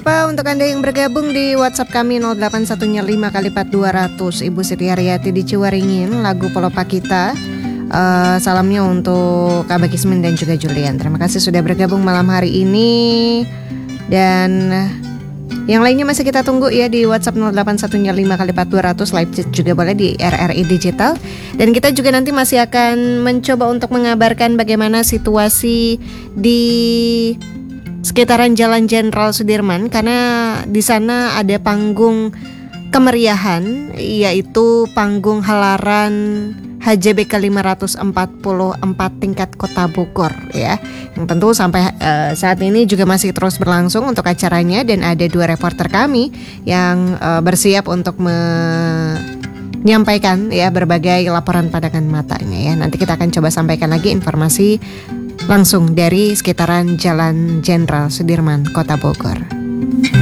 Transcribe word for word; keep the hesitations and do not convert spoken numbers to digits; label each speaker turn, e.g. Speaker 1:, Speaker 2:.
Speaker 1: Pak, untuk Anda yang bergabung di WhatsApp kami nol delapan satu lima kali empat dua ratus, Ibu Siti Haryati di Ciwaringin, lagu Pelupa Kita. Uh, salamnya untuk Kak Bakismin dan juga Julian. Terima kasih sudah bergabung malam hari ini. Dan yang lainnya masih kita tunggu ya di WhatsApp nol delapan satu lima kali empat dua ratus, live chat juga boleh di R R I Digital. Dan kita juga nanti masih akan mencoba untuk mengabarkan bagaimana situasi di sekitaran Jalan Jenderal Sudirman, karena di sana ada panggung kemeriahan, yaitu panggung halaran H J B K lima ratus empat puluh empat tingkat Kota Bogor ya. Yang tentu sampai uh, saat ini juga masih terus berlangsung untuk acaranya, dan ada dua reporter kami yang uh, bersiap untuk menyampaikan ya berbagai laporan pandangan matanya ya. Nanti kita akan coba sampaikan lagi informasi langsung dari sekitaran Jalan Jenderal Sudirman, Kota Bogor.